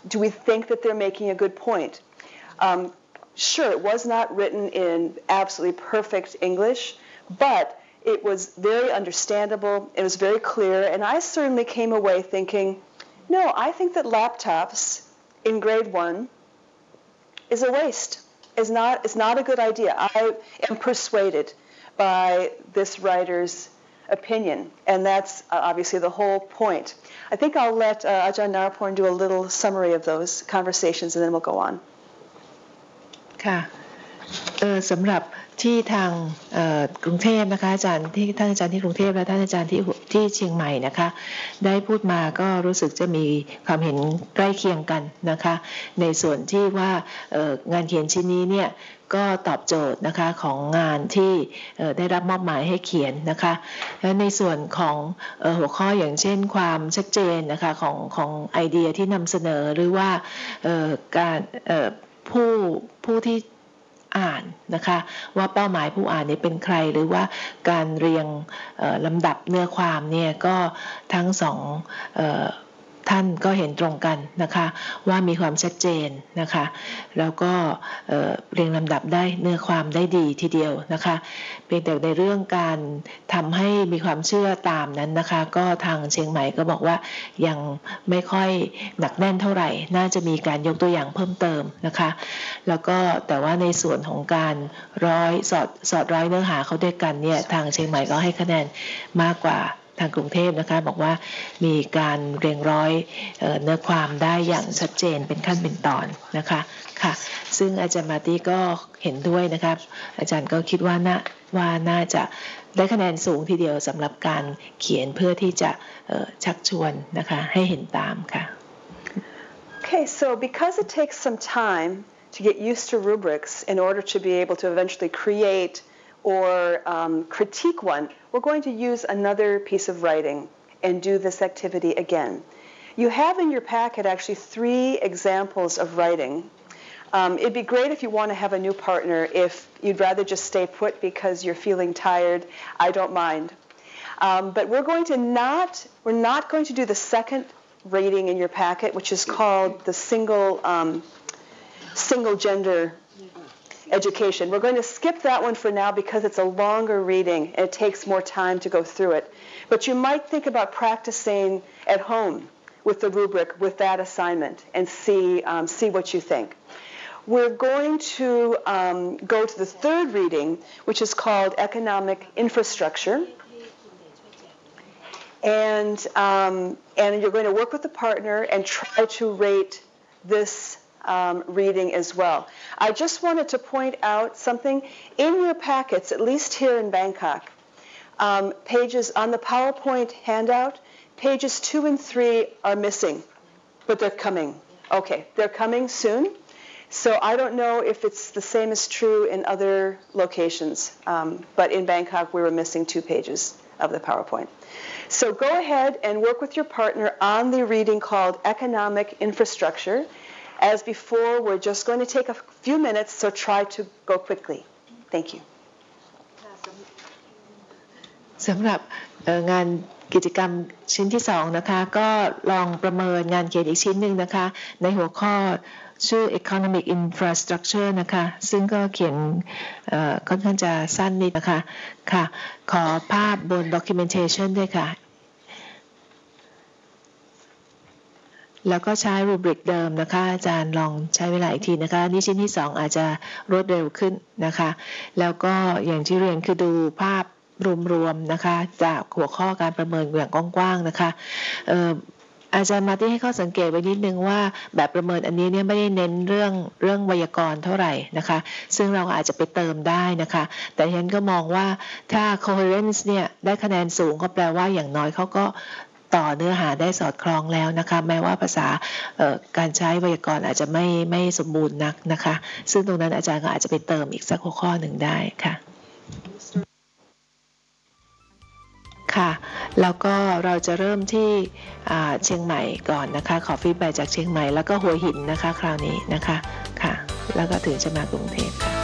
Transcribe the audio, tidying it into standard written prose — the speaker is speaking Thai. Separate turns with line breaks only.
Do we think that they're making a good point? Sure, it was not written in absolutely perfect English, but it was very understandable, it was very clear, and I certainly came away thinking, no, I think that laptops in grade 1 is a waste. It's not a good idea. I am persuaded by this writer's opinion, and that's obviously the whole point. I think I'll let Ajahn Naraporn do a little summary of those conversations, and then we'll go on.
ค่ะสำหรับที่ทางกรุงเทพนะคะอาจารย์ที่ท่านอาจารย์ที่กรุงเทพและท่านอาจารย์ที่เชียงใหม่นะคะได้พูดมาก็รู้สึกจะมีความเห็นใกล้เคียงกันนะคะในส่วนที่ว่างานเขียนชิ้นนี้เนี่ยก็ตอบโจทย์นะคะของงานที่ได้รับมอบหมายให้เขียนนะคะและในส่วนของหัวข้ออย่างเช่นความชัดเจนนะคะของไอเดียที่นำเสนอหรือว่าการผู้ที่อ่านนะคะว่าเป้าหมายผู้อ่านนี้เป็นใครหรือว่าการเรียงลำดับเนื้อความเนี่ยก็ทั้งสองท่านก็เห็นตรงกันนะคะว่ามีความชัดเจนนะคะแล้วก็เรียงลำดับได้เนื้อความได้ดีทีเดียวนะคะเพียงแต่ในเรื่องการทำให้มีความเชื่อตามนั้นนะคะก็ทางเชียงใหม่ก็บอกว่ายังไม่ค่อยหนักแน่นเท่าไหร่น่าจะมีการยกตัวอย่างเพิ่มเติมนะคะแล้วก็แต่ว่าในส่วนของการสอดร้อยเนื้อหาเขาด้วยกันเนี่ยทางเชียงใหม่ก็ให้คะแนนมากกว่าทางกรุงเทพนะคะบอกว่ามีการเรียงร้อยเนื้อความได้อย่างชัดเจนเป็นขั้นเป็นตอนนะคะค่ะซึ่งอาจารย์มาตี้ก็เห็นด้วยนะครับอาจารย์ก็คิดว่าน่าจะได้คะแนนสูงทีเดียวสำหรับการเขียนเพื่อที่จะชักชวนนะคะให้เห็นตามค่ะ
Okay, so because it takes some time to get used to rubrics in order to be able to eventually create or critique one, we're going to use another piece of writing and do this activity again. You have in your packet actually 3 examples of writing. It'd be great if you want to have a new partner. If you'd rather just stay put because you're feeling tired, I don't mind. But we're not going to do the second reading in your packet, which is called the single gender education. We're going to skip that one for now because it's a longer reading and it takes more time to go through it. But you might think about practicing at home with the rubric, with that assignment, and see what you think. We're going to go to the third reading, which is called Economic Infrastructure. And you're going to work with the partner and try to rate this reading as well. I just wanted to point out something. In your packets, at least here in Bangkok, pages on the PowerPoint handout, pages 2 and 3 are missing, but they're coming. Okay, they're coming soon. So I don't know if it's the same as true in other locations, but in Bangkok we were missing 2 pages of the PowerPoint. So go ahead and work with your partner on the reading called Economic Infrastructure. As before, we're just going to take a few minutes, so try to go quickly. Thank you.
สำหรับงานกิจกรรมชิ้นที่2นะคะก็ลองประเมินงานเขียนอีกชิ้นหนึ่งนะคะในหัวข้อชื่อ Economic Infrastructure นะคะซึ่งก็เขียนค่อนข้างจะสั้นนิดนะคะค่ะขอภาพบน documentation ด้วยค่ะแล้วก็ใช้รูบริกเดิมนะคะอาจารย์ลองใช้เวลาอีกทีนะคะนี่ชิ้นที่2อาจจะรวดเร็วขึ้นนะคะแล้วก็อย่างที่เรียนคือดูภาพรวมๆนะคะจากหัวข้อการประเมินอย่างกว้างๆนะคะอาจารย์มาที่ให้ข้อสังเกตไว้นิดนึงว่าแบบประเมินอันนี้เนี่ยไม่ได้เน้นเรื่องไวยากรณ์เท่าไหร่นะคะซึ่งเราอาจจะไปเติมได้นะคะแต่ฉันก็มองว่าถ้า coherence เนี่ยได้คะแนนสูงก็แปลว่าอย่างน้อยเขาก็ต่อเนื้อหาได้สอดคล้องแล้วนะคะแม้ว่าภาษาการใช้ไวยากรณ์อาจจะไม่สมบูรณ์นักนะคะซึ่งตรงนั้นอาจารย์ก็อาจจะไปเติมอีกสักหัวข้อหนึ่งได้ค่ะค่ะแล้วก็เราจะเริ่มที่เชียงใหม่ก่อนนะคะขอฟีดแบ็กจากเชียงใหม่แล้วก็หัวหินนะคะคราวนี้นะคะค่ะแล้วก็ถึงจะมากรุงเทพค่ะ